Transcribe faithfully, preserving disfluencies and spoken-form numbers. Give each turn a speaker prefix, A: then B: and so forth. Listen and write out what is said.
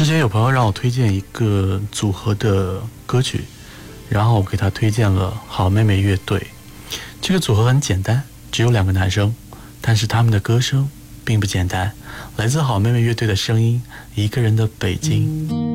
A: 之前有朋友让我推荐一个组合的歌曲，然后我给他推荐了好妹妹乐队。这个组合很简单，只有两个男生，但是他们的歌声并不简单。来自好妹妹乐队的声音，一个人的北京。